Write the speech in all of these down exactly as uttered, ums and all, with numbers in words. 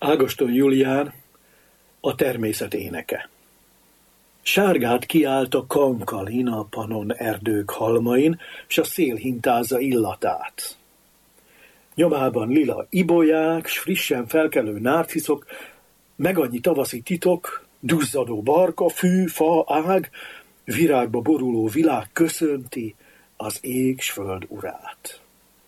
Ágoston Julián, a természet éneke. Sárgát kiált a kankalin a Panon erdők halmain, s a szél hintázza illatát. Nyomában lila ibolyák, s frissen felkelő nárciszok, meg annyi tavaszi titok, duzzadó barka, fű, fa, ág, virágba boruló világ köszönti az ég s föld urát.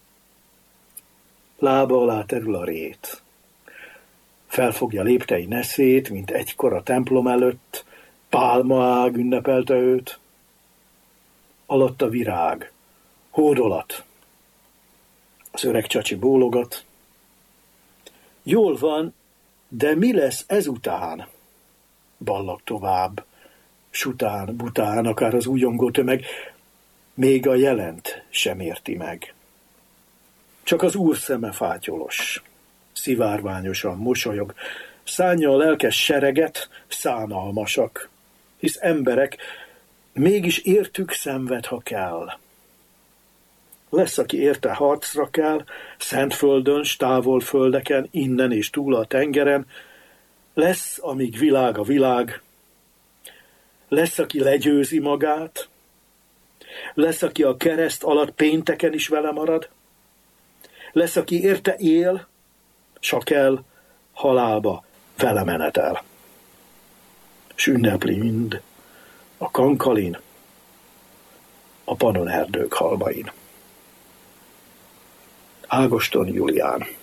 Lába alá terül a rét. Felfogja léptei neszét, mint egykor a templom előtt, pálmaág ünnepelte őt. Alatta virág, hódolat. Az öreg csacsi bólogat. Jól van, de mi lesz ezután? Ballag tovább, sután, bután, akár az újongó tömeg, még a jelent sem érti meg. Csak az úr szeme fátyolos, szivárványosan mosolyog, szánja a lelkes sereget, szánalmasak, hisz emberek, mégis értük szenved, ha kell. Lesz, aki érte harcra kell, Szentföldön, s távol földeken, innen és túl a tengeren, lesz, amíg világ a világ, lesz, aki legyőzi magát, lesz, aki a kereszt alatt pénteken is vele marad, lesz, aki érte él, s ha kell, halálba vele menetel. S ünnepli mind a kankalin, a Panon erdők halmain. Ágoston Julián.